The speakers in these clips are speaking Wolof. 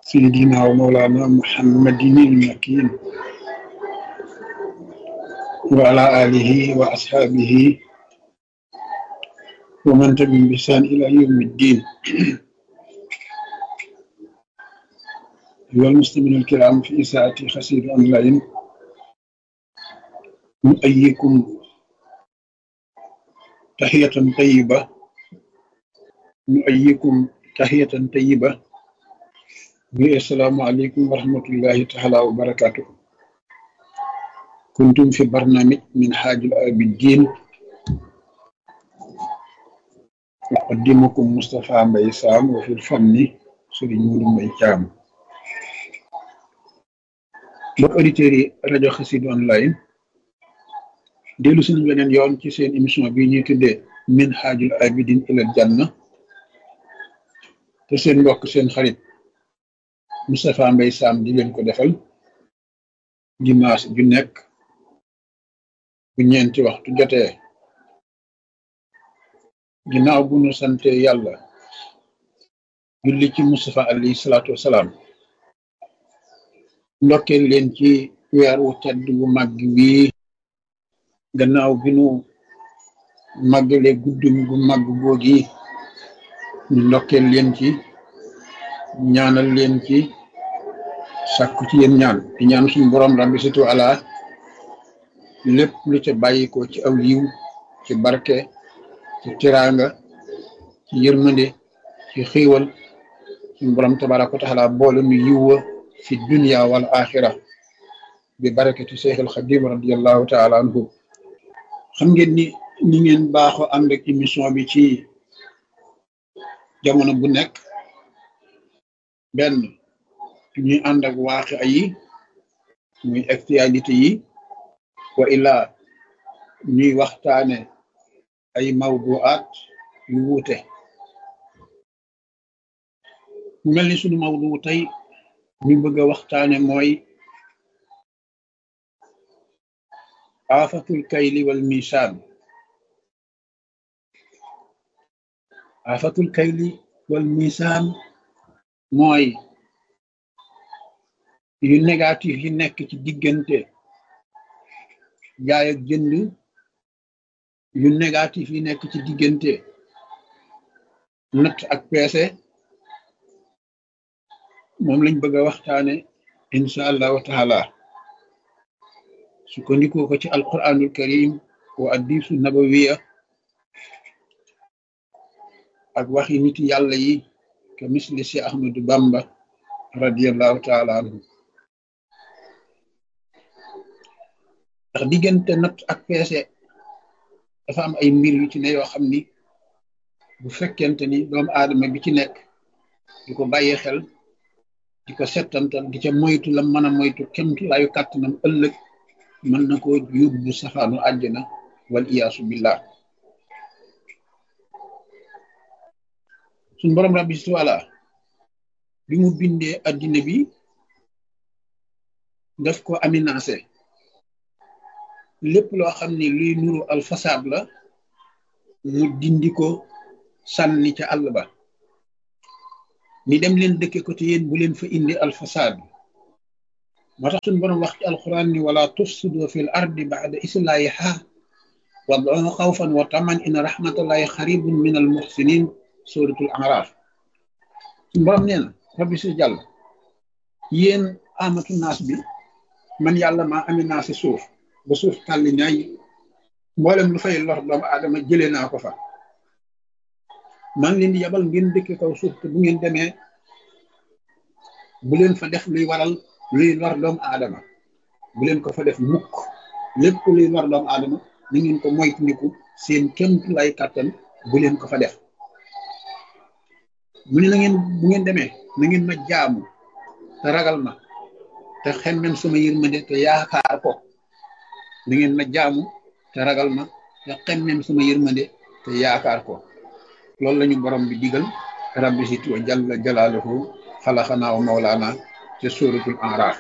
سيدنا ومولانا محمد المكين وعلى آله وأصحابه ومن تبعهم بإحسان إلى يوم الدين. أيها المسلمين الكرام، في ساعة خسير أونلاين نؤيكم تحية طيبة نؤيكم تحية طيبة. السلام عليكم ورحمة الله تعالى وبركاته. كنتم في برنامج من حاج العابدين، أقدمكم مصطفى مباي سام، وفي الفن سيرين مودou مباي thiam. mbokk auditeurs yi rajo Xassida online dellu suñu beneen yoon ci seen émission bi ñuy tuddee min haajul abidin ilal janna, te seen mbokk seen xarit Moustapha Mbaye Sam di leen ko defal dimanche ju nekk bu ñeenti waxtu jotee. ginnaaw bu nu sante yàlla julli ci Moustapha alayhi salaatu wasalaam, ndokkeel leen ci weer wu tedd bu màgg bii. gannaaw bi nu màggale guddum gu màgg googi, ñu ndokkeel leen ci, ñaanal leen ci, sàkku ci yéen ñaan di ñaan suñu borom rabbi situ ala lépp lu ca bàyyikoo ci aw yiw, ci barke, ci tiraanga, ci yërmande, ci xiiwal, suñu borom tabaraka wa taala boole nu yiwwa fi dunya wal axira bi barakati Seexul Xadim radiallahu taala anhu. xam ngeen ni ngeen baaxoo ànd ak émission bi ci jamono bu nekk, benn ñuy ànd ak waaqi yi muy actualité yi, wa illaa ñuy waxtaane ay mawduaat yu wuute. mu mel ni sunu mawdu tey ñu bëgg a waxtaane mooy aafatul kayli wal misaan. aafatul kayli wal misaan mooy yu négatif yi nekk ci diggante jaay ak jënd, yu négatif yi nekk ci diggante natt ak peese. moom lañ bëgg a waxtaane insha allahu taala, sukkandikoo ko ci alquranul karim wa hadiisu nabawiya ak waxi nit yàlla yi ke misli si Ahmadu Bamba radiallahu taala anhu. ndax diggante natt ak peese dafa am ay mbir yu ci ne yoo xam ni bu fekkente ni doomu aadama bi ci nekk di ko bàyyee xel, di ko settantal, di ca moytu la mën a moytu kemtu laayu kàttanam, ëllëg mën na koo yóbbu safaanu àjjana wal iyaasu billah. suñ borom rabbi si wàlla bi mu bindee addina bi daf ko aminancé lépp loo xam ne luy nuru alfasaad la mu dindi ko sànni ca àll ba, ni dem leen dëkke ko te yéen bu leen fa indi alfasaad. moo tax suñu borom wax ci alquran ni wala tufsidu fil ardi ba'da islahiha wad'uhu xawfan wa taman inna rahmatallahi xaribun min al muhsinin, suratul araf. suñu borom nee na rabbi si jàll, yéen amatu naas bi, man yàlla maa aminancé suuf ba suuf tàlli ñaay, mboolem lu fay lor doomu aadama jëlee naa ko fa. maa ngi leen di yabal ngeen dëkk kaw suuf, te bu ngeen demee bu leen fa def luy waral luy lor doomu aadama, bu leen ko fa def mukk. lépp luy lor doomu aadama na ngeen ko moytandiku seen kémtu lay kàttan, bu leen ko fa def. mu ne na ngeen bu ngeen demee na ngeen ma jaamu te ragal ma te xemmem sama yërmande te yaakaar ko. na ngeen ma jaamu te ragal ma te xemmem sama yërmande te yaakaar ko. loolu lañu borom bi digal rabbi situ wa jalla jalaaluhu xalaxanaa wa mawlaana ca suratul araf.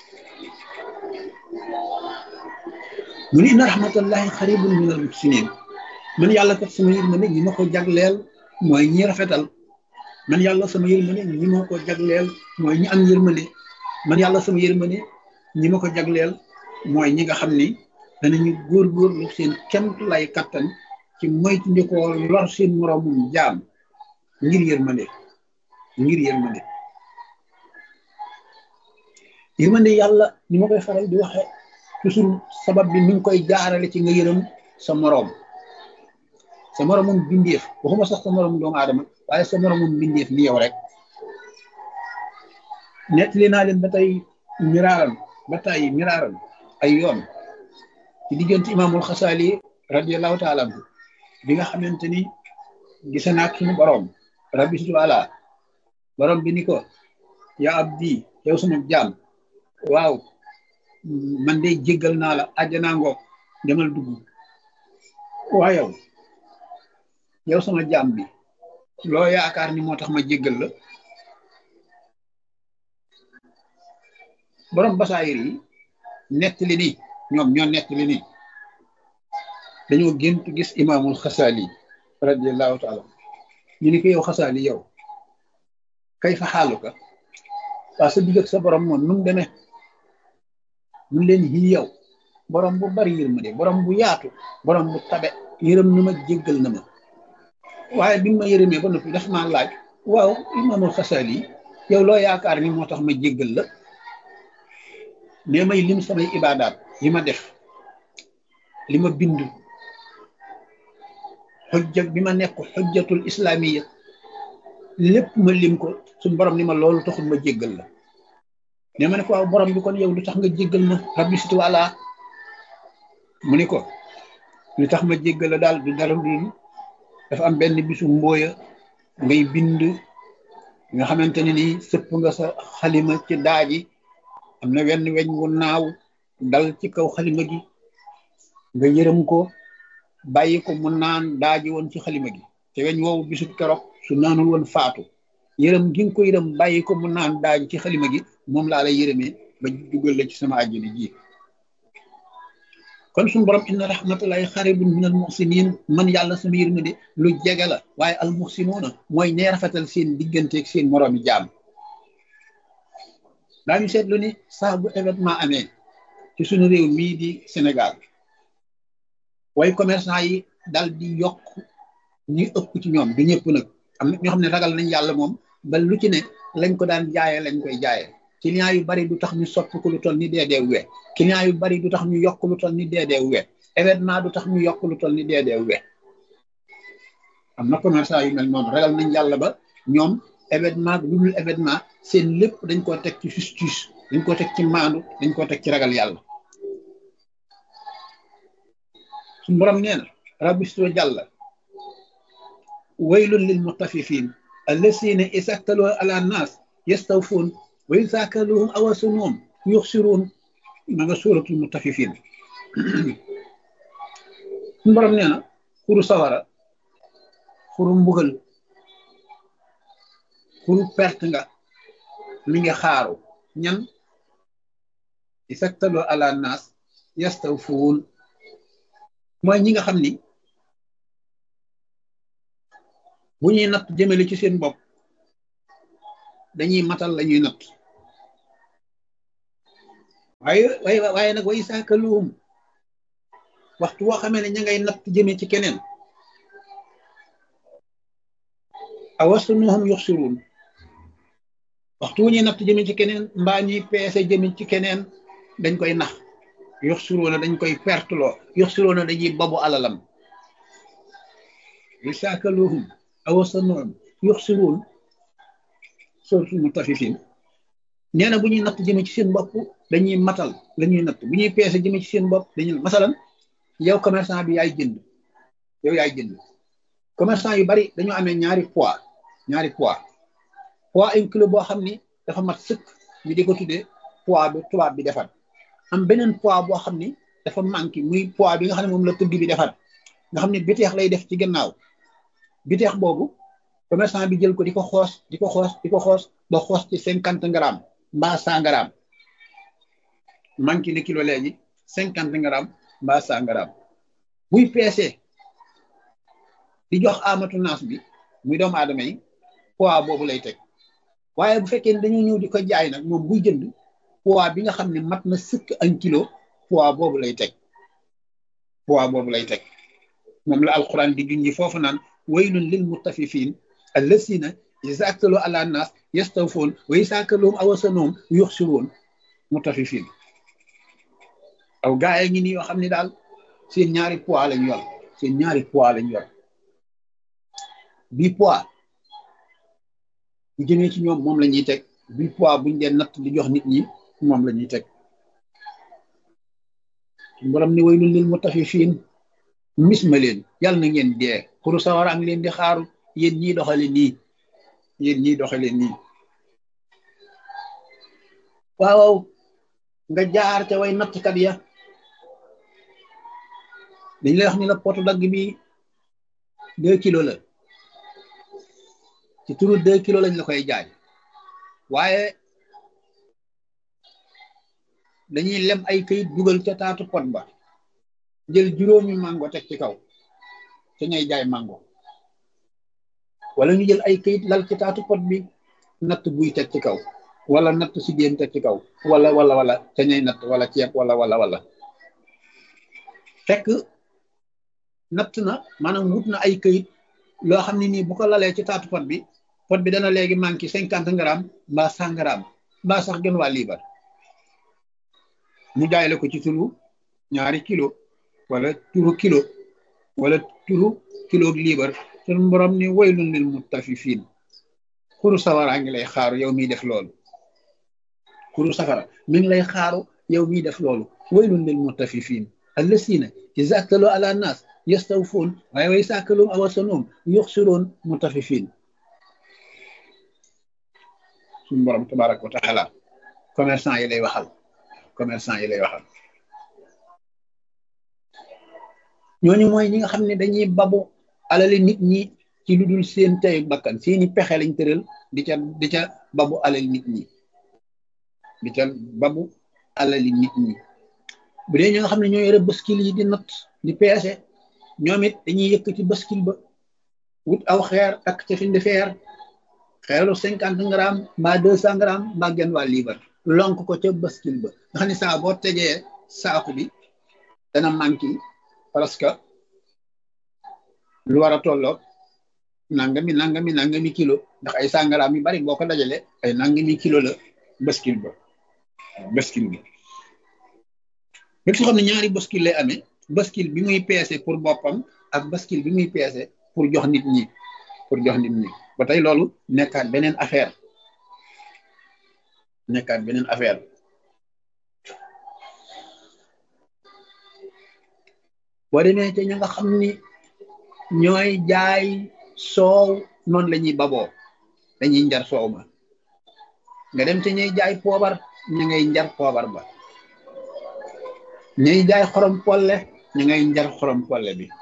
mu ni inna rahmatallahi xaribun min al muhsinin, man yàlla kat sama yërmande ñi ma ko jagleel mooy ñi rafetal. man yàlla sama yërmande ñi ma ko jagleel mooy ñi am yërmande man yàlla sama yërmande ñi ma ko jagleel mooy ñi nga xam ni danañu góorgóorlu seen kemt lay kattan ci moytu ndikoo lor seen moroomum jaam ngir yërmande ngir yërmande yërmande yàlla ni ma koy faral di waxe toujours sabab bi mi ngi koy jaarale ci nga yërëm sa moroom sa moroomum bindeef waxuma sax sa moroomum doomu aadama waaye sa moroomum bindeef ni yow rek nettali naa leen ba tey miraaran ay yoon ci diggante imaamul xasaali radiallahu taala anhu bi nga xamante ni gise naak suñu boroom rabbi situ ala boroom bi ni ko yaa abdi yow sama jaam waaw man de jéggal naa la àjjanaa ngoog demal dugg waa yow sama jaam bi loo yaakaar ni moo tax ma jéggal la borom basaayir yi nettali ni ñoom ñoo nettali ni dañoo gént gis imaamul xasaali radiallahu taala ñu ni ko yow xasaali yow kay fa xaaluka waa sa digg ak sa borom moom nu mu demee mun leen yii yow borom bu bari yërmande borom bu yaatu borom bu tabe yërëm na ma jéggal na ma waaye bi ma yërëmee ba noppi daf maa laaj waaw imaamul xasaali yow loo yaakaar ni moo tax ma jéggal la mais may lim samay ibaadaat yi ma def li ma bind xujja bi ma nekk xujjatul islaamiya lépp ma lim ko suñ borom ni ma loolu taxul ma jéggal la mais ma ne ko waaw borom bi kon yow lu tax nga jéggal ma rabbi situ wala mu ni ko lu tax ma jéggal la daal du dara du dafa am benn bisu mbooya ngay bind nga xamante ne nii sëpp nga sa xalima ci daaji am na wenn weñ wu naaw dal ci kaw xalima gi nga yërëm ko bàyyi ko mu naan daaji woon ci xalima gi te weñ woowu bisu keroog su naanul woon faatu yërëm gi nga ko yërëm bàyyi ko mu naan daaji ci xalima gi moom laa lay yërëmee ba dugal la ci sama àjjana ji kon suñu borom inna rahmatullahi xaribun minal muhsinin man yàlla sama yërmande lu jege la waaye al muhsinuuna mooy ñee rafetal seen digganteeg seen moroomi jaam daañu seetlu ni saa bu événement amee ci suñu réew mii di Sénégal way commerçant yi dal di yokk ñi ëpp ci ñoom du ñëpp nag am na ñoo xam ne ragal nañ yàlla moom ba lu ci ne lañ ko daan jaayee lañ koy jaayee client yu bari du tax ñu soppi ko lu toll ni DDW client yu bari du tax ñu yokk lu toll ni DDW événement du tax ñu yokk lu toll ni DDW am na commerçant yu mel noonu ragal nañ yàlla ba ñoom événement lu dul événement seen lépp dañ koo teg ci justice dañ koo teg ci maandu dañ koo teg ci ragal yàlla suñu borom nee na rabbi situ jàlla waylun lil mutaffifin allasina isaktalu ala nas yastawfun wa iza kaluhum aw wazanuhum yuxsirun ma nga suratul mutaffifin suñu borom nee na xuru sawara xuru mbugal xuru perte nga mi ngi xaaru ñan isaktalu ala nas yastawfun mooy ñi nga xam ni bu ñuy natt jëmale ci seen bopp dañuy matal la ñuy natt waaye nag way saakaluum waxtu woo xamee ne ña ngay natt jëme ci keneen awasunuhum yuxsiruun waxtu wu ñuy natt jëme ci keneen mbaa ñuy peese jëme ci keneen dañ koy nax yuxsiruuna dañ koy perteloo yuxsiruuna dañuy babu alalam way saakaluhum awasunuhum yuxsiruun suratul mutaffifin nee na bu ñuy natt jëme ci seen bopp dañuy matal la ñuy natt bu ñuy peese jëme ci seen bopp dañuy masalan yow commerçant bi yaay jënd commerçant yu bari dañoo amee ñaari poids poids un kilo boo xam ni dafa mat sëkk ñu di ko tuddee poids bi tubaab bi defar am beneen poids boo xam ni dafa manqué muy poids bi nga xam ne moom la tëgg bi defar nga xam ne biteex lay def ci gannaaw biteex boobu commerçant bi jël ko di ko xoos ba xoos ci 50 grammes mbaa 100 grammes manqué ne kilo léegi 50 grammes mbaa 100 grammes buy peese di jox amatu naas bi muy doomu aadama yi poids boobu lay teg waaye bu fekkee ne dañoo ñëw di ko jaay nag moom buy jënd poids bi nga xam ne mat na sëkk 1 kilo poids boobu lay teg poids boobu lay teg moom la alquran di junji foofu naan waylun lil mutaffifin allasina iza aktalu ala nas yastawfun wa iza kaluhum aw wasanuhum yuxsirun mutaffifin aw gaay ngi ni yoo xam ne daal seen ñaari poids lañ yor seen ñaari poids lañ yor bii poids bu jëmee ci ñoom moom la ñuy teg bii poids buñ dee natt di jox nit ñi moom la ñuy teg borom ni waylun lil mutaffifin mis ma leen yàlla na ngeen dee xuru sawar a ngi leen di xaaru yéen ñii doxale nii yéen ñii doxale nii waaw nga jaar ca way nattkat ya dañ lay wax ni la potu dagg bi 2 kilos la ci turu 2 kilos lañ la koy jaay waaye dañuy lem ay këyit dugal ca taatu pot ba jël juróomi mango teg ci kaw te ñay jaay mango wala ñu jël ay këyit lal ci taatu pot bi natt buy teg ci kaw wala natt si géen teg ci kaw wala te ñay natt wala ceeb wala fekk natt na maanaam wut na ay këyit loo xam ne nii bu ko lalee ci taatu pot bi dana léegi manqué 50 grammes mbaa 100 grammes mbaa sax gën waa liibar mu jaay la ko ci turu 2 kilo wala turu kilo wala turu kilo liibar sun borom ni waylun lil mutaffifin xuru sawara ngi lay xaaru yow miy def loolu xuru safara mi ngi lay xaaru yow miy def loolu waylun lil mutaffifin allasina iza aktalu ala nas yastawfun waaye wa iza kaluhum aw wasanuhum yuxsirun mutaffifin sun borom tabaraka wa taala commerçant yi lay waxal ñooñu mooy ñi nga xam ne dañuy babu alali nit ñi ci lu dul seen tey bakkan seeni pexe lañ tëral di ca babu alali nit ñi bu dee ñi nga xam ne ñoo yore baskil yi di natt di peese ñoom it dañuy yëkk ci baskil ba wut aw xeer takk ca fin de feer xeeru 50 grammes mbaa 200 grammes mbaa genn waa liibar lonk ko ca baskil ba nga xam ne saa boo tegee saaku bi dana manqué parce que lu war a tolloog nangami kilo ndax ay sangaraam yu bari boo ko dajale ay nangami kilo la baskil bi mais su xam ne ñaari baskil lay amee baskil bi muy peese pour boppam ak baskil bi muy peese pour jox nit ñi ba tey loolu nekkaat beneen affaire boo demee ca ña nga xam ni ñooy jaay soow noonu la ñuy baboo dañuy njar soow ma nga dem ca ñuy jaay poobar ñu ngay njar poobar ba ñuy jaay xorom polle ñu ngay njar xorom polle bi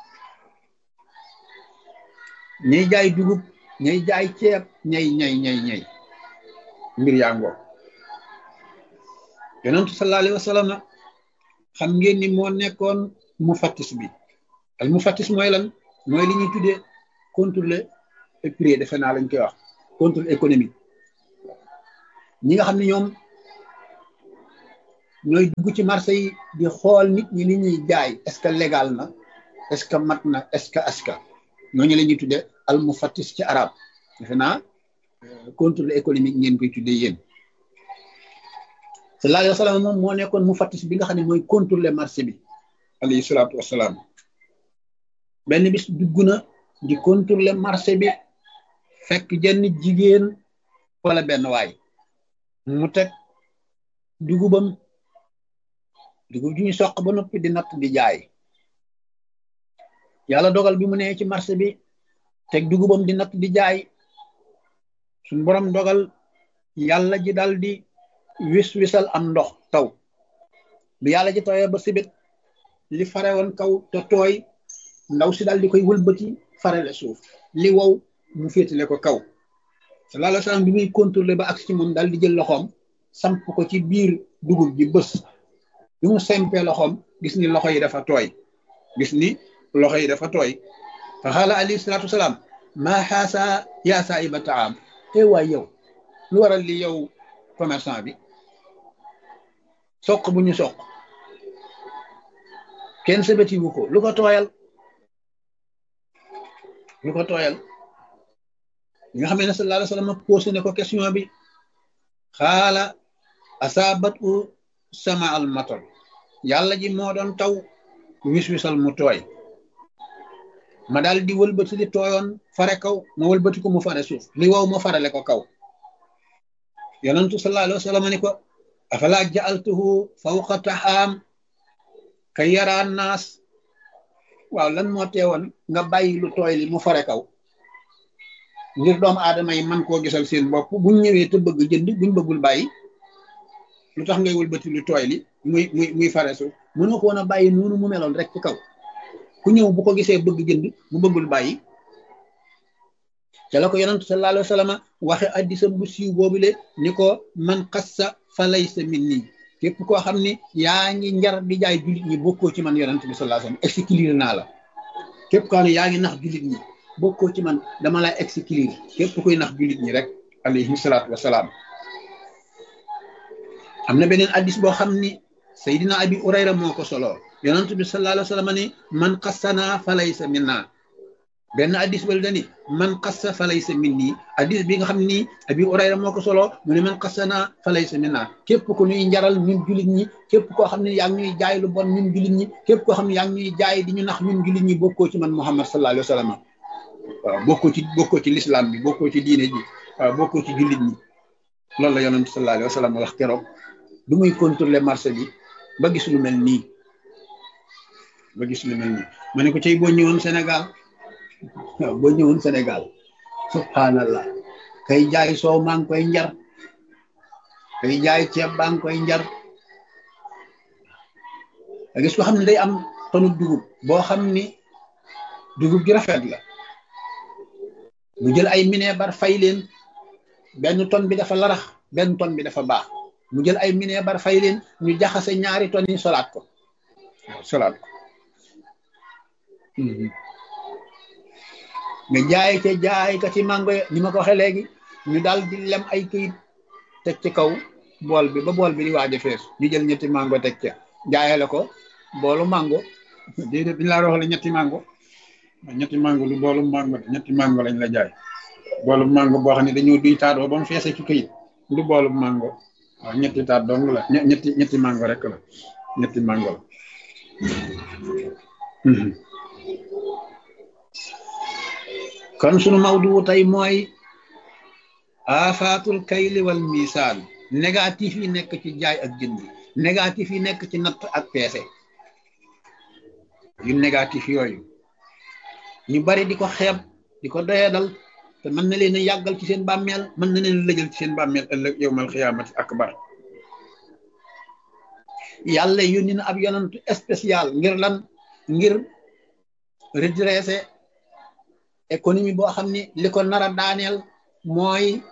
ñuy jaay dugub ñuy jaay ceeb ñay mbir yaa ngoo yonentu sallallahu alayhi wa sallam xam ngeen ni moo nekkoon mufattis bi al mufattis mooy lan mooy li ñuy tuddee contrôle prix defe naa lañ koy wax contrôle économique ñi nga xam ne ñoom ñooy dugg ci marché yi di xool nit ñi li ñuy jaay est-ce que légal na est-ce que mat na est-ce que ñooñu la ñuy tuddee al mufattis ci arab defe naa contrôle économique ngeen koy tuddee yéen sallallahu alayhi wa sallam moom moo nekkoon mufattis bi nga xam ne mooy contrôler marché bi alayhi salaatu wasalaam benn bis dugg na di contrôler marché bi fekk jenn jigéen wala benn waay mu teg dugub ju ñu soq ba noppi di natt di jaay yàlla dogal bi mu nee ci marché bi teg dugubam di natt di jaay suñ borom dogal yàlla ji dal di wisal am ndox taw bi yàlla ji tooyee ba sibit li fare woon kaw te tooy ndaw si dal di koy wëlbati farele suuf li wow mu féetale ko kaw sallallahu alayhi wa sallam bi muy contrôler ba agsi ci moom dal di jël loxoom samp ko ci biir dugub ji bës bi mu sempee loxoom gis ni loxo yi dafa tooy fa xaala alayhi salaatu wasalaam maa xaasa yaa saahiba taam waay yow lu waral li yow commerçant bi soq bu ñu soq kenn sebetiwu ko lu ko tooyal lu ko tooyal nga xamee ne sallallahu alayhi wa sallam posé ne ko question bi xaala asaabat u sama al matar yàlla ji moo doon taw wis-wisal mu tooy ma daal di wëlbati li tooyoon fare kaw ma wëlbati ko mu fare suuf li wow ma farale ko kaw yonentu sallallahu alayhi wa sallam ni ko afala ja'altuhu fawqa taxaam kay yaraan naas waaw lan moo teewoon nga bàyyi lu tooy li mu fare kaw ngir doomu aadama yi man koo gisal seen bopp buñ ñëwee te bëgg jënd buñ bëggul bàyyi lu tax ngay wëlbati lu tooy li muy fare suuf mënoo ko woon a bàyyi noonu mu meloon rek ci kaw ku ñëw bu ko gisee bëgg jënd mu bëggul bàyyi ca la ko yonent sallallahu alayhi wa sallam waxe addisam bu siiw boobule ni ko man xassa fa laysa minni képp koo xam ni yaa ngi njar di jaay jullit ñi bokkoo ci man yonent bi sallallahu alayhi wa sallam exclure naa la képp koo xam ne yaa ngi nax jullit ñi bokkoo ci man dama lay exclure képp kuy nax jullit ñi rek alayhi salaatu wasalaam am na beneen addis boo xam ni Seydina Abi Urayra moo ko solo yonent bi sallallahu alayhi wa sallam ni man xassana fa laysa minna benn addis bal dani man xassa fa laysa minni addis bi nga xam ni Abi Urayra moo ko solo mu ne man xassana fa laysa minna képp ku ñuy njaral ñun jullit ñi képp koo xam ne yaa ngi ñuy jaay lu bon ñun jullit ñi képp koo xam ne yaa ngi ñuy jaay di ñu nax ñun jullit ñi bokkoo ci man Muhammad sallallahu alayhi wa sallam waaw bokkoo ci l'islam bi bokkoo ci diine ji waaw bokkoo ci jullit ñi loolu la yonent sallallahu alayhi wa sallam wax keroog du muy contrôler marché bi ba gis lu mel nii ma ne ko tey boo ñëwoon Sénégal waaw boo ñëwoon Sénégal subhanallah kay jaay soow maa ngi koy njar kay jaay ceeb baa ngi koy njar a gis ko xam ne day am tonu dugub boo xam ni dugub gi rafet la mu jël ay mineebar fay leen benn ton bi dafa larax benn ton bi dafa baax mu jël ay mineebar fay leen ñu jaxase ñaari ton yi solaat ko nga jaay ka ci mango ni ma ko waxee léegi ñu daal di lem ay këyit teg ci kaw bool bi ba bool bi di waaj a fees ñu jël ñetti mango teg ca jaayale ko boolu mango déedéet dañ laa wax la ñetti mango lu boolu mango ñetti mango lañ la jaay boolu mango boo xam ne dañoo duy taatoo ba mu feese ci këyit du boolu mango waaw ñetti taat dong la ñetti mango rek la ñetti mango la kon sunu mawdu tey mooy afaatul kayli wal misaan négatif yi nekk ci jaay ak jënd négatif yi nekk ci natt ak peese yu négatif yooyu ñu bari di ko xeeb di ko doyadal te mën na leen a yàggal ci seen bàmmeel mën na leen lëjal ci seen bàmmeel ëllëg yowmal xiyaamati akbar yàlla yónni na ab yonantu spécial ngir lan ngir redresser économie boo xam ni li ko nar a daaneel mooy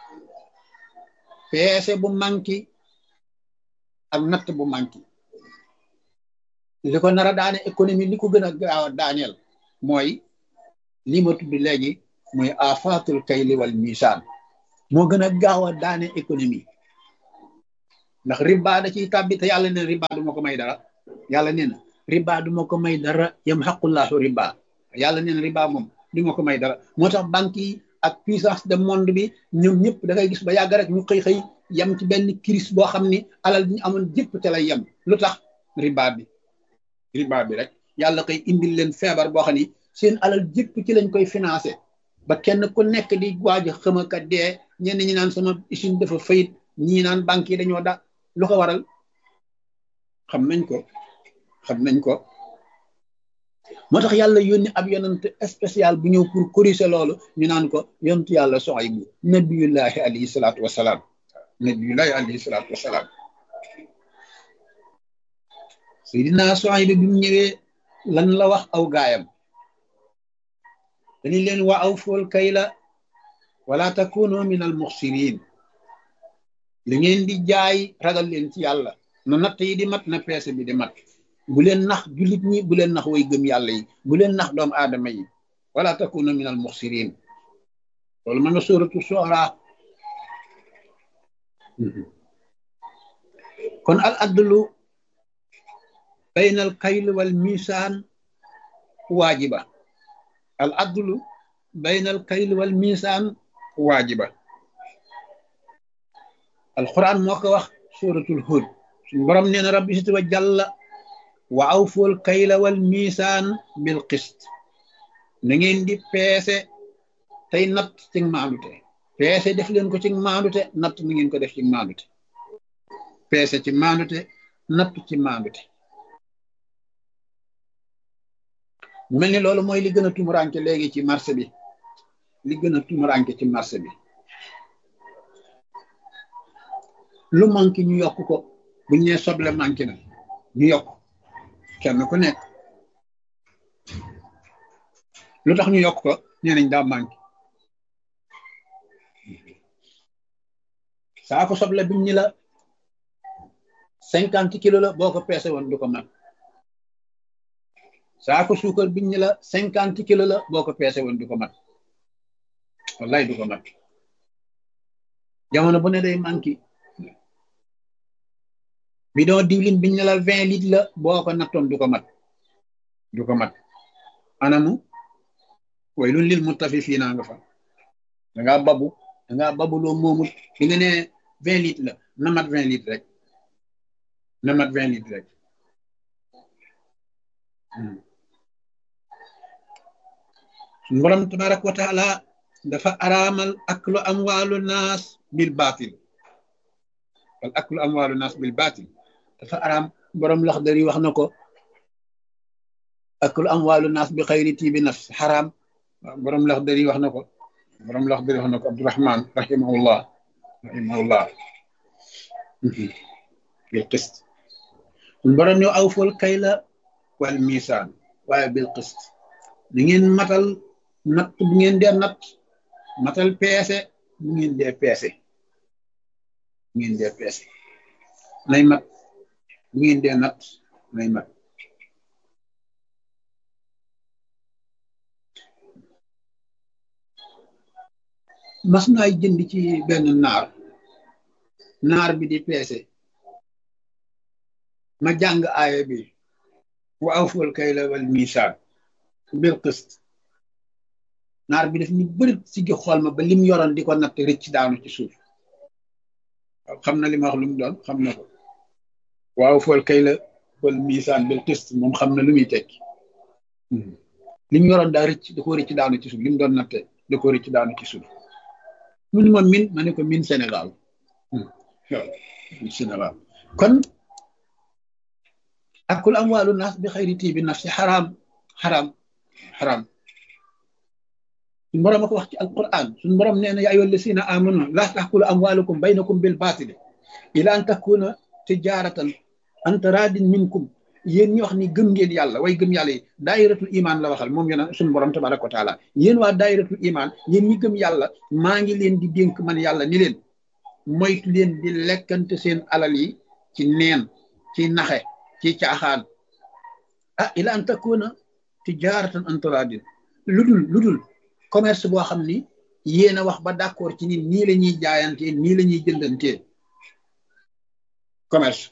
peese bu manki ak natt bu manki li ko nar a daane économie li ko gën a gaaw a daaneel mooy li ma tudd léegi mooy afaatul kayli wal misaan moo gën a gaaw a daane économie ndax riba da ciy tàbbi te yàlla neen riba du ma ko may dara yàlla neen riba du ma ko may dara yam xaqullahu riba yàlla neen riba moom du ma ko may dara moo tax banque yi ak puissance de monde bi ñoom ñëpp da ngay gis ba yàgg rek ñu xëy yem ci benn crise boo xam ni alal bi ñu amoon jëpp te lay yem lu tax riba bi rek yàlla koy indil leen feebar boo xam ni seen alal jëpp ci lañ koy financé ba kenn ku nekk di waaj a xëmaka dee ñenn ñi naan sama usine dafa fayit ñii naan banque yi dañoo da lu ko waral xam nañ ko moo tax yàlla yónni ab yonent spécial bu ñëw pour corriger loolu ñu naan ko yontu yàlla Suaybu nabiyullahi alayhi salaatu wasalaam Seydina Suaybu bi mu ñëwee lan la wax aw gaayam dañu leen wa awful kayla wala takunu min al muxsirin li ngeen di jaay ragal leen ci yàlla na natt yi di mat na peese bi di mat bu leen nax jullit ñi bu leen nax way gëm yàlla yi bu leen nax doomu aadama yi wala takunu min al muxsirin loolu ma nga sóoratu Shu'ara. kon al adlu bayna al kayl wal misaan waajiba. al adlu bayna al kayl wal misaan waajiba. alquran moo ko wax suratul Hud. suñu borom nee na rabbi sit wa jàlla wa awful kayla wal misaan bil qist. na ngeen di peese tey natt ci maandute. peese def leen ko ci maandute, natt na ngeen ko def ci maandute. peese ci maandute, natt ci maandute. mu mel ni loolu mooy li gën a tumuranke léegi ci marché bi. li gën a tumuranke ci marché bi. lu manqué ñu yokk ko. buñ nee soble manqué na ñu yokk. kenn ku nekk lu tax ñu yokk ko nee nañ daa manqué. saako soble biñ ñi la 50 kilos la boo ko peese woon du ko mat. saako suukar biñ ñi la 50 kilos la boo ko peese woon du ko mat. wallaay du ko mat. jamono bu ne day manqué. bidon diwlin biñ ne la 20 litres la boo ko nattoon du ko mat. du ko mat. anamu waylun lil mutaffifina nga fa. dangaa babu loo moomul. bi nga ne 20 litres la na mat 20 litres rek. na mat 20 litres rek. suñu borom tabaraka wa taala dafa araamal aklu amwaalu naas bil baatil. wal aklu amwaalu naas bil baatil dafa araam. borom Laxdari wax na ko aklu amwaalu naas bi xayri tiibi nafs xaraam. borom Laxdari wax na ko. borom Laxdari wax na ko Abdurahman rahimahullah bil qist. borom ñoo awful kayla wal misaan waaye bil qist. ni ngeen matal natt bu ngeen dee natt. matal peese bu ngeen dee peese. bu ngeen dee peese nay mat. bu ngeen dee natt nay mat. mas naay jënd ci benn naar bi di peese. ma jàng aaya bi wa awful kayla wal misaan bil qist. naar bi daf ni bërit si gi xool ma ba lim yoroon di ko natt rëcc daanu ci suuf. waaw xam na li ma wax lu mu doon xam na ko. wa awful kayla wal misaan bil qist moom xam na lu muy tekki. lim yoroon daa rëcc da ko rëcc daanu ci suuf lim doon natte da ko rëcc daanu ci suuf. mu ni ma min ma ne ko min Sénégal. waaw min Sénégal. kon akul amwaalu naas bi xayri tiibi nafsi xaraam. suñu borom a ko wax ci alquran. suñu borom nee na yaa ayyuha llazina amanu laa taakulu amwaalakum baynakum bil baatili ila an takuna tijaaratan an taraadin minkum. yéen ñi wax ni gëm ngeen yàlla way gëm yàlla yi daayiratul iman la waxal moom yéen suñu borom tabaraka wa taala. yéen waa daayiratul iman yéen ñi gëm yàlla maa ngi leen di dénk man yàlla ni leen moytu leen di lekkante seen alal yi ci neen ci naxe ci caaxaan. ila an takuna tijaaratan an taraadin lu dul commerce boo xam ni yéen a wax ba d'accord ci ni nii la ñuy jaayantee nii la ñuy jëndantee. commerce.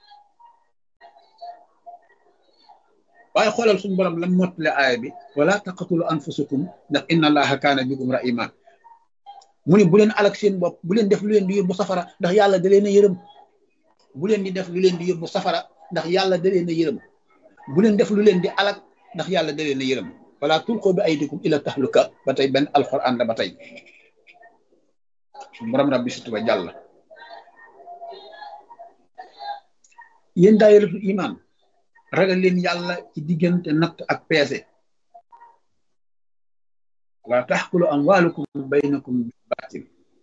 waaye xoolal suñu borom lam mottale aaya bi wala taqatulu anfusakum ndax inna allaha kaana bikum rahima. mu ni bu leen alak seen bopp. bu leen def lu leen di yóbbu safara ndax yàlla da leen a yërëm. bu leen di def lu leen di yóbbu safara ndax yàlla da leen a yërëm. bu leen def lu leen di alak ndax yàlla da leen a yërëm. wala tulqu bi aydikum ila tahluka ba tey benn alquran la ba tey. borom rabbi situ ba jàll. yéen daayiratul iman ragal leen yàlla ci diggante natt ak peese. la taxkulu amwaalukum baynakum bil baatil.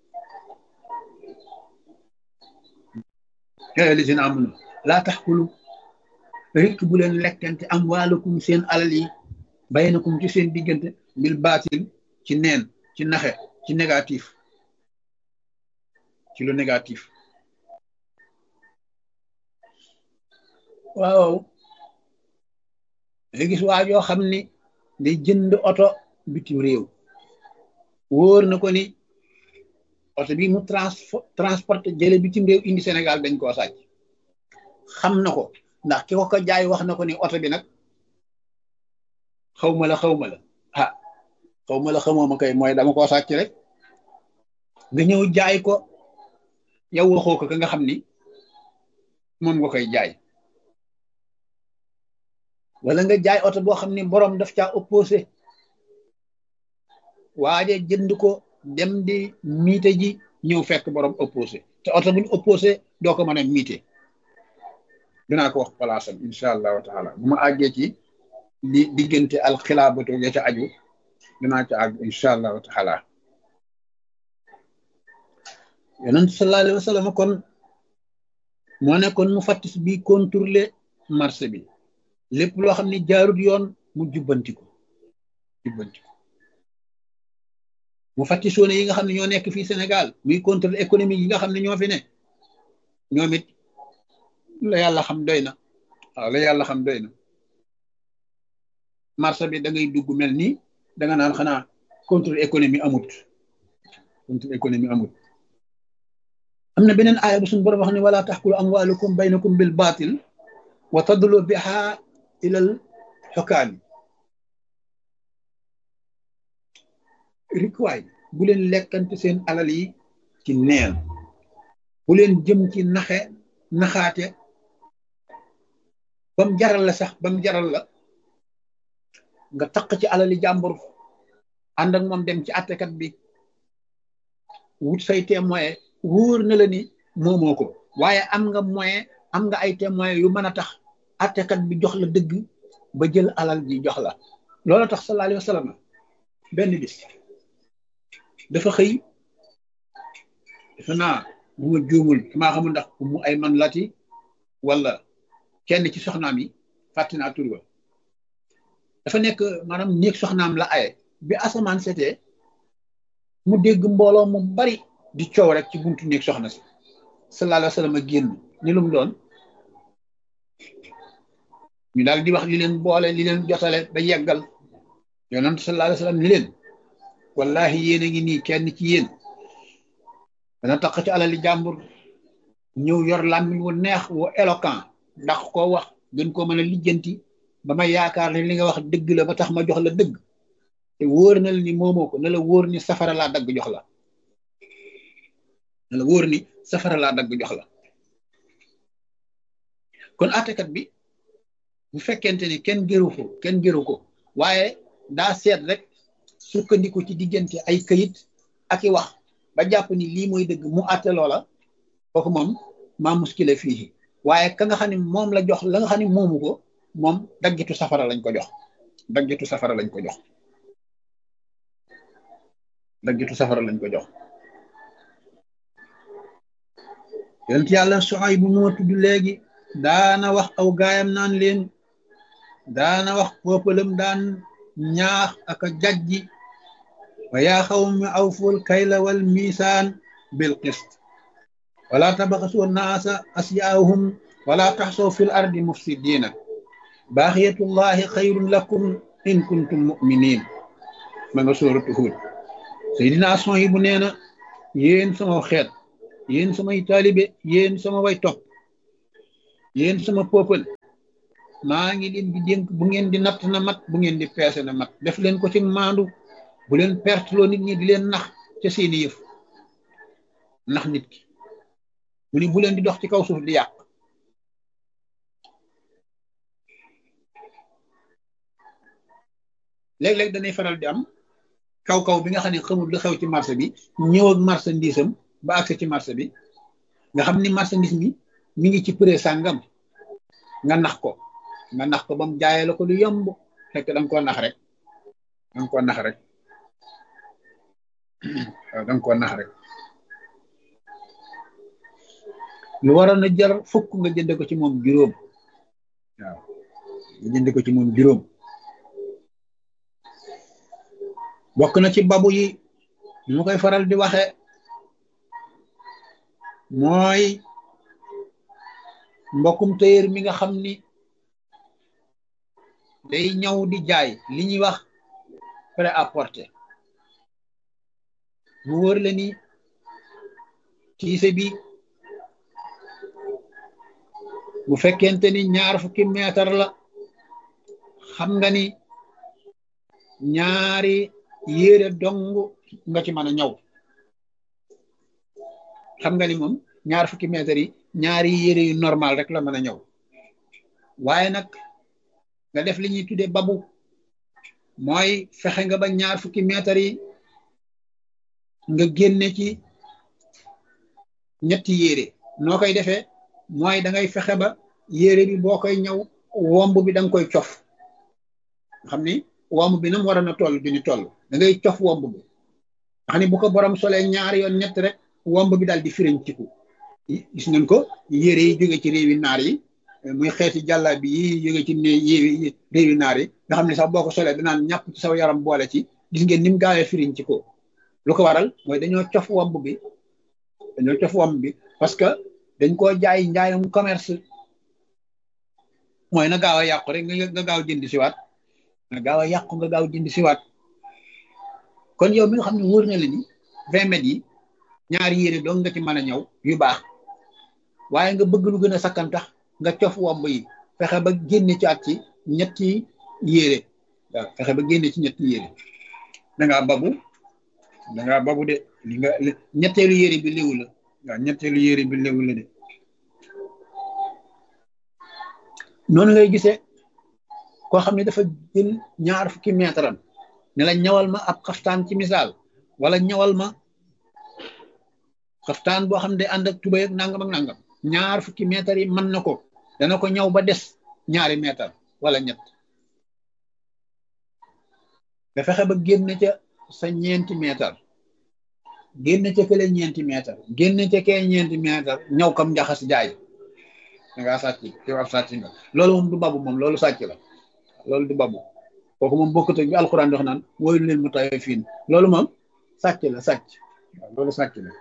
yaa lazina amanu la taxkulu rekk bu leen lekkante amwaalukum seen alal yi baynakum ci seen diggante bil baatil ci neen ci naxe ci négatif ci lu négatif. waaw nga gis waa joo xam ni day jënd oto bitim réew wóor na ko ni oto bi mu transporté jële bitim réew indi Sénégal dañ koo sàcc xam na ko ndax ki ko jaay wax na ko ni oto bi nag xaw ma la ah xaw ma la xamoo ma kay mooy dama koo sàcc rek nga ñëw jaay ko yow waxoo ko ka nga xam ni moom nga koy jaay wala nga jaay oto boo xam ni borom daf caa opposé waaje jënd ko dem di miite ji ñëw fekk borom opposé te oto buñ opposé doo ko mën a miite dinaa ko wax palaasam incha allahu taala bu ma àggee ci di diggante alxilaabatu ya ca aju dinaa ca àgg incha allahu taala yonent sallallahu alayhi wa sallam kon moo nekkoon mu fattis bi contrôler marché bi lépp loo xam ne jaarut yoon mu jubbanti ko mu fattisoone yi nga xam ne ñoo nekk fii Sénégal muy contrôle économique yi nga xam ne ñoo fi ne ñoom it la yàlla xam doy na waaw la yàlla xam doy na marché bi da ngay dugg mel nii da nga naan xanaa contrôle économique amut am na beneen aaya bu suñu borom wax ne wala taxkulu amwaalukum baynakum bil baatil wa tadlu biha ilal xukaami rikwaay bu leen lekkante seen alal yi ci neen bu leen jëm ci naxaate bam jaral la sax bam jaral la nga taq ci alali jàmbur ànd ak moom dem ci àttekat bi wut say témoin wóor na la ni moomoo ko waaye am nga moyen am nga ay témoin yu mën a tax àttekat bi jox la dëgg ba jël alal ji jox la loolu tax sallallahu alayhi wa sallam benn bis dafa xëy defe naa bu ma juumul maa xamul ndax mu ay man lati wala kenn ci soxnaam yi fàtte naa tur ba dafa nekk maanaam néeg soxnaam la aye bi asamaan setee mu dégg mbooloo mu bari di coow rek ci buntu néeg soxna si sallallahu alayhi wa sallam a génn ni lu mu doon ñu daal di wax li leen boole li leen jotale ba yeggal yonent sallallahu alayhi wa sallam ni leen wallahi yéen a ngi nii kenn ci yéen dana taq ci alali jàmbur ñëw yor làmmiñ wu neex wu éloquent ndax koo wax gën koo mën a lijjanti ba ma yaakaar ne li nga wax dëgg la ba tax ma jox la dëgg te wóor na la ni moomoo ko na la wóor ni safara laa dagg jox la na la wóor ni safara laa dagg jox la kon àttekat bi bu fekkente ni kenn gëru ko waaye daa seet rek sukkandiku ci diggante ay këyit ak i wax ba jàpp ni lii mooy dëgg mu àtte loola kooku moom maa muskile fii waaye ka nga xam ne moom la jox la nga xam ne moomu ko moom daggitu safara lañ ko jox daggitu safara lañ ko jox yonent yàlla Suhayb bu ma tudd léegi daana wax aw gaayam naan leen daana wax poppalam daan ñaax ak a jajji wa yaa xawmi awful kayla wal miisaan bil qist wala tabxasu naasa asyaahum wala taxsaw fil ardi mufsidiina baaxiyatullahi xayrun lakum in kuntum muminin ma nga sóoratu Huud Seydina Suhayb bu nee na yéen sama xeet yéen samay taalibe yéen sama way topp yéen sama peuple maa ngi leen di dénk bu ngeen di natt na mat bu ngeen di peese na mat def leen ko ci maandu bu leen perteloo nit ñi di leen nax ca seeni yëf nax nit ki mu ni bu leen di dox ci kaw suuf di yàq léeg-léeg danay faral di am kaw bi nga xam ne xamul lu xew ci marché bi ñëw ak marchandise am ba agsi ci marché bi nga xam ni marchandise mi ngi ci prix sàngam nga nax ko ba mu jaayee la ko lu yomb fekk da nga koo nax rek waaw da nga koo nax rek lu waroon a jar fukk nga jënd ko ci moom juróom waaw nga jënd ko ci moom juróom bokk na ci babu yi ñu koy faral di waxe mooy mbokkum téyeer mi nga xam ni day ñëw di jaay li ñuy wax prêt-à-porter mu wóor la ni tiise bi bu fekkente ni 20 meetar la, xam nga ni ñaari yére dong nga ci mën a ñaw. xam nga ni moom 20 meetar yi ñaari yére yu normal rek la mën a ñaw. waaye nag nga def li ñuy tuddee babu, mooy fexe nga ba 20 meetar yi nga génne ci ñetti yére. noo koy defee mooy da ngay fexe ba yére bi boo koy ñaw womb bi da nga koy cof. xam ni womb bi nam waroon a toll du ñu toll, da ngay cof womb bi. xam ni bu ko borom solee ñaari yoon ñett rek womb bi daal di firiñ ciku. gis nañ ko yére yi jóge ci réewi naar yi, muy xeeti jàlla bi yi jóge ci réewi naar yi nga xam ne sax boo ko solee danaan ñàpp ci saw yaram boole ci. gis ngeen ni mu gaawee firiñ ci ko. lu ko waral mooy dañoo cof womb bi, parce que dañ koo jaay njaayam commerce. mooy na gaaw a yàqu rek nga gaaw jënd siwaat, nga gaaw a yàqu nga gaaw jënd siwaat. kon yow mi nga xam ne wóor na la ni 20 mètres yi ñaari yére dong nga ci mën a ñëw yu baax, waaye nga bëgg lu gën a sakkan tax nga cof womb yi fexe ba génne ci at ci ñetti yére. waaw fexe ba génne ci ñetti yére. dangaa babu de li nga ñetteelu yére bi léwu la. waaw ñetteelu yére bi léwu la de. noonu ngay gisee koo xam ne dafa jël 20 meetaram ne la ñawal ma ab xaftaan ci misaal, wala ñawal ma xaftaan boo xam ne ànd ak tubay ak nangam ak nangam. 20 meetar yi mën na ko, dana ko ñaw ba des 2 meetar wala ñett. nga fexe ba génn ca sa 4 meetar, génn ca kële 4 meetar, génn ca kee 4 meetar, ñaw kam njaxas jaay. da ngaa sàcc yow ab sàcc nga. loolu moom du babu, moom loolu sàcc la. loolu du babu, kooku moom bokkut ak bi alxuraan di wax naan wóyul leen mu tawee fiin. loolu moom sàcc la, sàcc. waaw loolu sàcc la.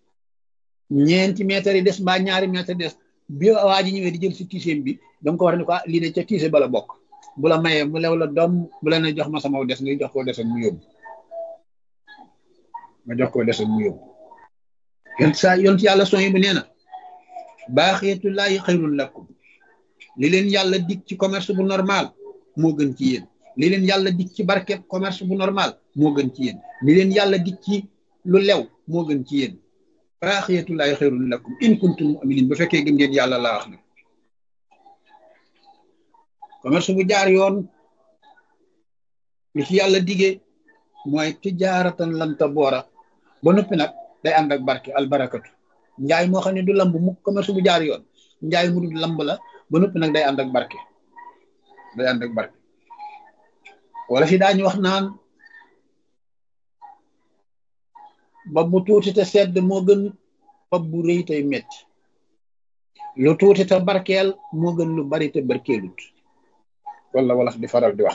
4 meetar yi des mbaa 2 meetar des, bi waa ji ñëwee di jël si tiiseem bi da nga ko war ne ko lii de ca tiise bala bokk. bu la mayee mu lew la doom, bu la ne jox ma sama des nga jox koo desoon mu yóbbu. nga jox koo desoon mu yóbbu. yoon ci yàlla son yi bu nee na baaxeetullaahi xayrun lakum. li leen yàlla dig ci commerce bu normal moo gën ci yéen. li leen yàlla dig ci barke commerce bu normal moo gën ci yéen. li leen yàlla dig ci lu lew moo gën ci yéen. baaxeetullaahi xayrun lakum in kuntum mu'minin, bu fekkee gëm ngeen yàlla laa wax na. commerce bu jaar yoon li ci yàlla digee mooy tijaaratan lan taboora, ba noppi nag day ànd ak barke albarakatu. njaay moo xam ne du lamb mu commerce bu jaar yoon, njaay mu du lamb la, ba noppi nag day ànd ak barke. day ànd ak barke. wala fi daañu wax naan bopp bu tuuti te sedd moo gën bopp bu rëy tey metti. lu tuuti te barkeel moo gën lu bari te barkeelut. wala di faral di wax.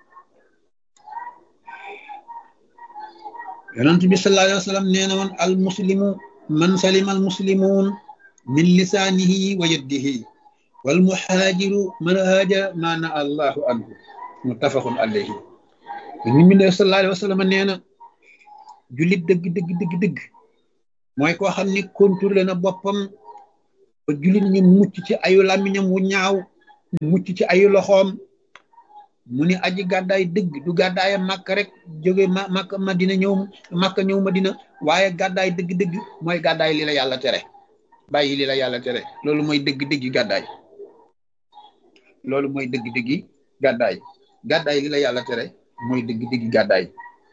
yonent bi sallallahu alayhi wa sallam nee na woon al muslimu man salima al muslimuun min lisaanihi wa yadihi wal muhaajiru man haajara maa nahaa Allahu anhu muttafaqun alayhi. ñu ne sallallahu alayhi wa sallam nee na jullit dëgg mooy koo xam ni contrôlé na boppam ba jullit ñi mucc ci ayu làmmiñam wu ñaaw, mucc ci ayu loxoom. mu ni aji gàddaay dëgg du gàddaaya màkk rek jóge màkk madina ñëw màkk ñëw madina, waaye gàddaay dëgg mooy gàddaay li la yàlla tere, bàyyi li la yàlla tere. loolu mooy dëgg-dëggi gàddaay. loolu mooy dëgg-dëggi gàddaay. gàddaay li la yàlla tere mooy dëgg-dëggi gàddaay.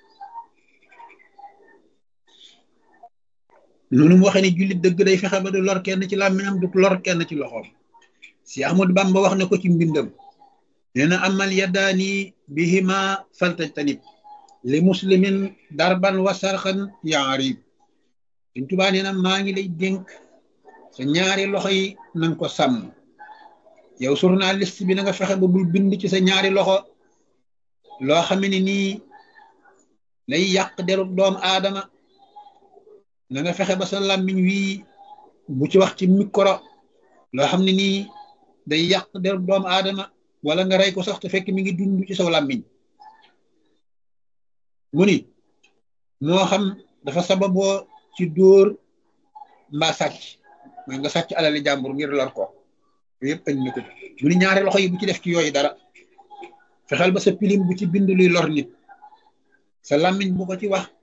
noonu mu waxee ni jullit dëgg day fexe ba du lor kenn ci làmmiñam, du lor kenn ci loxoom. si Ahmadu Bamba wax na ko ci mbindam, nee na amal yadaani bihima faltajtanib li muslimin darban wa sarxan yaarib. Sëñ Tuubaa nee na maa ngi lay dénk sa ñaari loxo yi nanga ko sàmm. yow journaliste bi na nga fexe ba bul bind ci sa ñaari loxo loo xam ne nii lay yàq deru doomu aadama. na nga fexe ba sa làmmiñ wii bu ci wax ci micro loo xam ne nii day yàq deru doomu aadama, wala nga rey ko sax te fekk mi ngi dund ci saw làmmiñ. mu ni moo xam dafa sababoo ci dóor mbaa sàcc mooy nga sàcc alali jàmbur ngir lor ko yëpp añ na ko mu ni ñaari loxo yi bu ci def ci yooyu dara fexeel ba sa pilim bu ci bind luy lor nit sa làmmiñ bu ko ci wax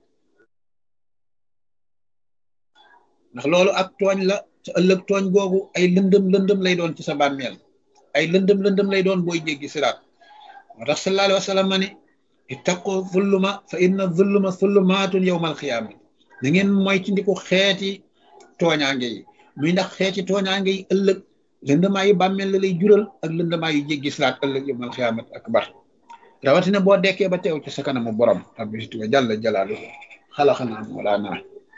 ndax loolu ak tooñ la sa ëllëg tooñ googu ay lëndëm lay doon ci sa bàmmeel ay lëndëm lay doon booy jéggi siraat moo tax sallallahu alayhi wa sallam ma ne ittaqu zulluma fa inna zulluma zullumaatun yawmal qiyaama da ngeen mooy ci ndiku xeeti tooñaange yi muy ndax xeeti tooñaange yi ëllëg lëndëmaa yu bàmmeel la lay jural ak lëndëmaa yu jéggi siraat ëllëg yawmal qiyaamat akbar rawatina boo dekkee ba teew ci sa kanamu borom rabbi wa jalla jalaaluhu xalaqanaa mawlaanaa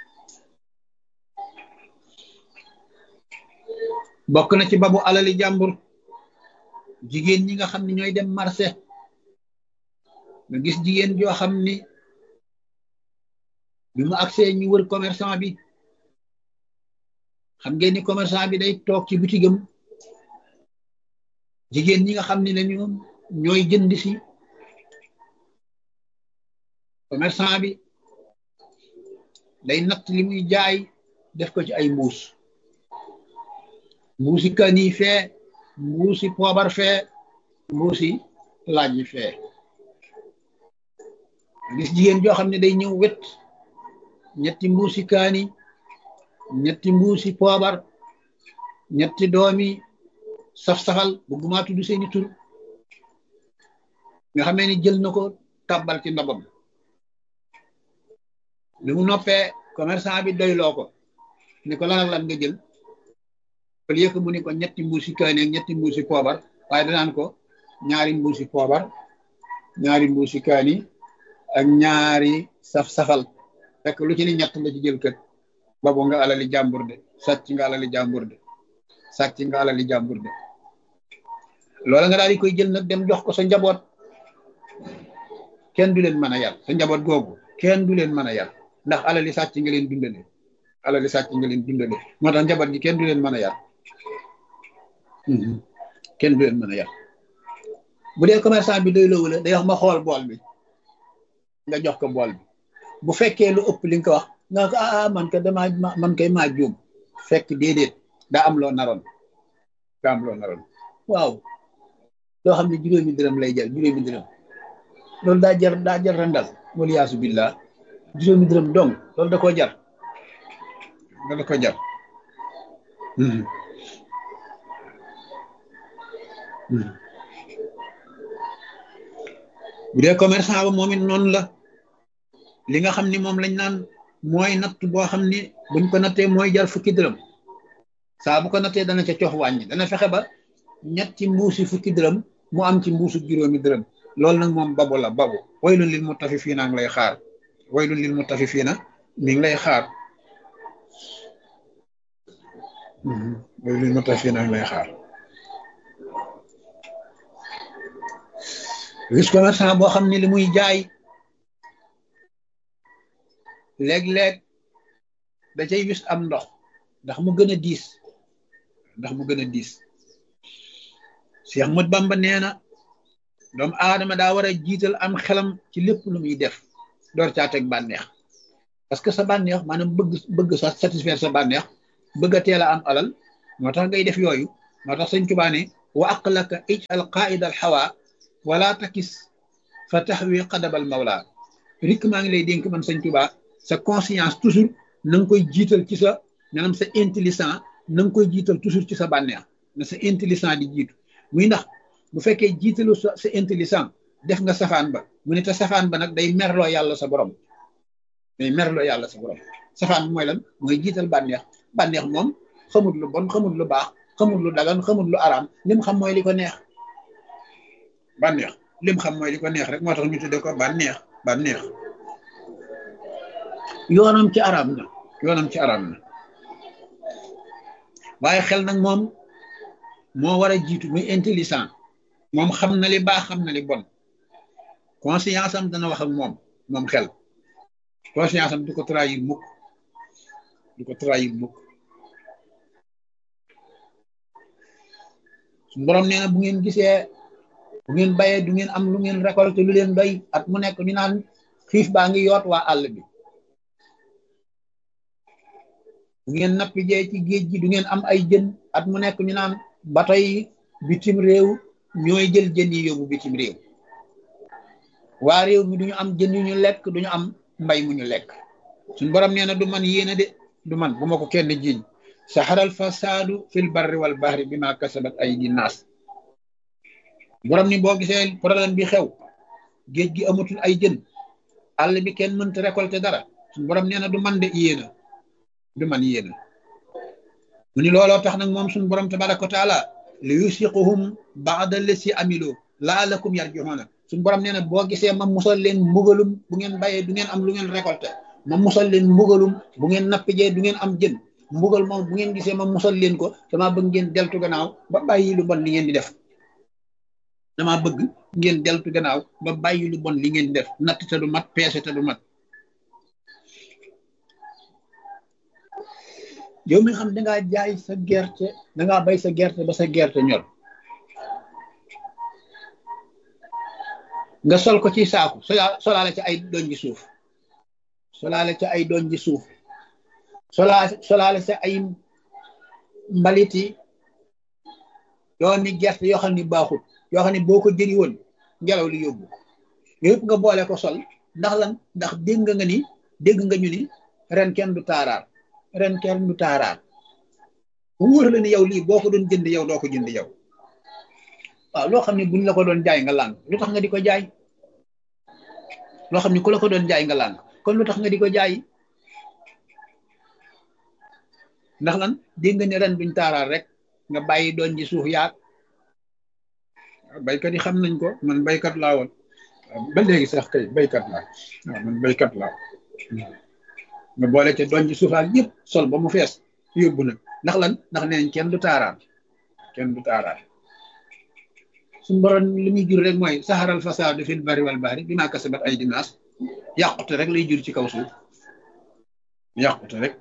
bokk na ci babu alali jàmbur jigéen ñi nga xam ne ñooy dem marché nga gis jigéen joo xam ni bi mu agsee ñu wër commerçant bi xam ngeen ni commerçant bi day toog ci bitigam jigéen ñi nga xam ne lañu ñooy jënd si commerçant bi day natt li muy jaay def ko ci ay mbuusi kani fee mbuusi poobar fee mbuusi laaj yi fee gis jigéen joo xam ne day ñëw wet ñetti mbuusi kaani ñetti mbuusi poobar ñetti doomi saf-safal bëgguma tudd seeni tur nga xamee ni jël na ko tàbbal ci ndabam li mu noppee commerçant bi doyloo ko ni ko lan ak lan nga jël au lieu que mu ni ko ñetti mbuusi kaani ak ñetti mbuusi poobar waaye danaan ko ñaari mbuusi poobar ñaari mbuusi kaani ak ñaari saf-safal fekk lu ci ni ñett la ci jël kët babu nga alali jàmbur de sàcc nga alali jàmbur de sàcc nga alali jàmbur de loola nga daal di koy jël nag dem jox ko sa njaboot kenn du leen mën a yar sa njaboot googu kenn du leen mën a yar ndax alali sàcc nga leen dundale alali sàcc nga leen dundale moo tax njaboot gi kenn du leen mën a yar kenn du leen mën a yar bu dee commerçant bi doy loowu la day wax ma xool bool bi nga jox ko bool bi bu fekkee lu ëpp li nga ko wax nga ko man ka damaa man kay maa juum fekk déedéet daa am loo naroon waaw loo xam ne juróomi dërëm lay jar juróomi dërëm loolu daa jar randal wala yaasu billah juróomi dërëm dong loolu da koo jar da ko jar bu dee commerçant ba moom it noonu la li nga xam ni moom lañ naan mooy natt boo xam ni buñ ko nattee mooy jar fukki dërëm saa bu ko nattee dana ca cox wàññi dana fexe ba ñetti mbuusi fukki dërëm mu am ci mbuusu juróomi dërëm loolu nag moom babu la babu waylun lil mutaffifina ngi lay xaar waylun lil mutaffifina mi ngi lay xaar waylun lil mutaffifina ngi lay xaar gis commerçant boo xam ne li muy jaay léeg-léeg da cay wis am ndox ndax mu gën a diis Cheikh Ahmad Bamba nee na doomu aadama daa war a jiital am xelam ci lépp lu muy def door caa teg bànneex parce que sa bànneex maanaam bëgg sa satisfaire sa bànneex bëgg a teel a am alal moo tax ngay def yooyu moo tax Sëñ Tuubaa ne wa aqlaka ij'al qaa'ida al hawa wala takis fa taxwi qadabal mawla rik maa ngi lay dénk man Sëñ Tuubaa sa conscience toujours na nga koy jiital ci sa maanaam sa intelligent na nga koy jiital toujours ci sa bànneex na sa intelligent di jiitu muy ndax bu fekkee jiitalu sa intelligent def nga safaan ba mu ne te safaan ba nag day merloo yàlla sa borom safaan bi mooy lan mooy jiital bànneex moom xamut lu bon xamut lu baax xamut lu dagan xamut lu araam lim xam mooy li ko neex bànneex lim xam mooy li ko neex rek moo tax ñu tudde ko bànneex yoonam ci araam na waaye xel nag moom moo war a jiitu muy intelligent moom xam na li baax xam na li bon conscience am dana wax ak moom xel conscience am du ko trahir mukk suñu borom nee na bu ngeen gisee bu ngeen bayee du ngeen am lu ngeen récolté lu leen doy at mu nekk ñu naan xiif baa ngi yoot waa àll bi bu ngeen nappi jee ci géej gi du ngeen am ay jën. at mu nekk ñu naan bato yi bitim réew ñooy jël jën yi yóbbu bitim réew. waa réew mi duñu am jën yu ñu lekk duñu am mbay mu ñu lekk. suñ borom nee na du man yéena de, du man bu ma ko kenn jiiñ. saxaral fasaadu fil barri wal bahri bima kasabat aydi naas. borom ni boo gisee problème bi xew, géej gi amatul ay jën, àll bi kenn mënta récolter dara, suñ borom nee na du man de yéena, du man yéena. mu ni looloo tax nag moom suñ borom tabaraka wa taala li yusiquhum baada lesi amilo laalakum yarjiuna. suñ borom nee na boo gisee ma musal leen mbugalum bu ngeen bàyyee du ngeen am lu ngeen récolté, ma musal leen mbugalum bu ngeen nappijee du ngeen am jën. mbugal moom bu ngeen gisee ma musal leen ko dama bëgg ngeen deltu gannaaw ba bàyyi lu bon li ngeen di def. dama bëgg ngeen deltu gannaaw ba bàyyi lu bon li ngeen di def. natt te du mat, peese te du mat. yow mi xam dangaa jaay sa gerte, dangaa bay sa gerte ba sa gerte ñor, nga sol ko ci saaku solaale ci ay doñ ji suuf, solaale ci ay doñ ji suuf, solaale ci ay mbaliti doomi gerte yoo xam ni baaxul, yoo xam ne boo ko jëri woon ngelaw li yóbbu, yëpp nga boole ko sol. ndax lan? ndax dégg nga ñu ni ren kenn du taaraar, ren kenn du taaraar. bu wóor la ni yow lii boo ko doon jënd yow doo ko jënd yow. waaw loo xam ne buñ la ko doon jaay nga lànk, lu tax nga di ko jaay? loo xam ne ku la ko doon jaay nga lànk, kon lu tax nga di ko jaay? ndax lan? dégg nga ne ren duñ taaraar rek nga bàyyi doon ji suuf yaag. baykat yi xam nañ ko, man baykat laa woon ba léegi sax kay baykat laa. waaw man baykat laa. nga boole ca doon ji suufaak yëpp sol ba mu fees yóbbu nag. ndax lan? ndax neen kenn du taaraar, kenn du taaraar. suñu borom li muy jur rek mooy saxaral fasaadu fil barri wal bahri bima kasabat aydi naas. yàqute rek lay jur ci kaw suuf, yàqute rek.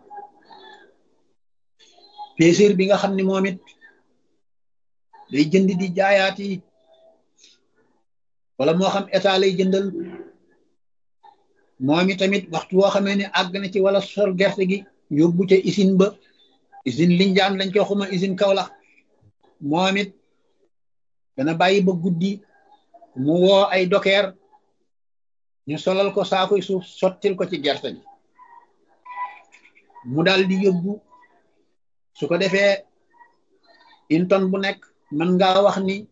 péséer bi nga xam ne moom it day jënd di jaayaati, wala moo xam état lay jëndal, moom it tamit waxtu woo xamee ne àgg na ci wala sol gerte gi yóbbu ca usine ba, usine Linjaan lañ ko xuma, usine Kaolack, moom it dana bàyyi ba guddi mu woo ay dokeer ñu solal ko saakoy suuf sottil ko ci gerte gi mu daal di yóbbu. su ko defee une tonne bu nekk mën ngaa wax ni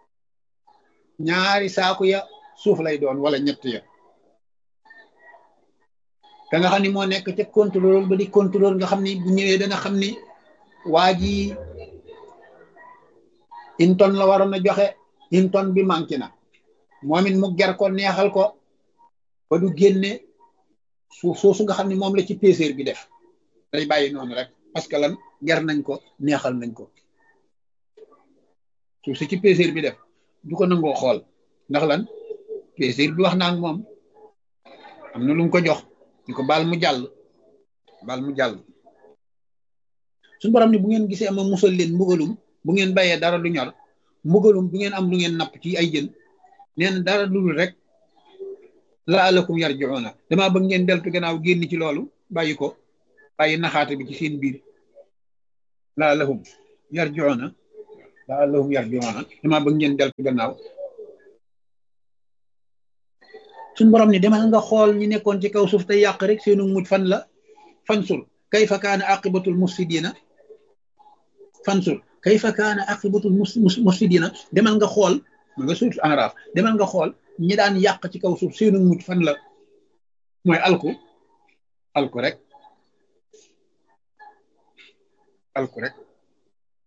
ñaari saaku ya suuf lay doon wala ñett ya. ka nga xam ni moo nekk ca contrôle ba di contrôle nga xam ni bu ñëwee dana xam ni waa ji une tonne la waroon a joxe, une tonne bi manqué na, moom it mu ger ko neexal ko ba du génne suuf soosu nga xam ni moom la ci péséer bi def. day bàyyi noonu rek parce que lan? ger nañ ko, neexal nañ ko. suuf si ci péséer bi def du ko nangoo xool. ndax lan? péséer bi wax naa ak moom, am na lu mu ko jox ni ko baal mu jàll, baal mu jàll. suñu borom ni bu ngeen gisee ma musal leen mbugalum bu ngeen bayee dara du ñor, mbugalum bu ngeen am lu ngeen napp ci ay jën, nee na dara dul rek laalakum yarjiuna. damaa bëgg ngeen deltu gannaaw génn ci loolu, bàyyi ko, bàyyi naxaate bi ci seen biir. laalahum yarjiuna, laalahum yarjiuna, damaa bëgg ngeen deltu gannaaw. suñu borom ni demal nga xool ñi nekkoon ci kaw suuf te yàq rek seenu mujj fan la. fansur kayfa kaana aqibatul mufsidina, fansur kayfa kaana aqibatul mufsidina. demal nga xool, ma nga suuf Araf, demal nga xool ñi daan yàq ci kaw suuf seenu mujj fan la. mooy alku rek, alku rek.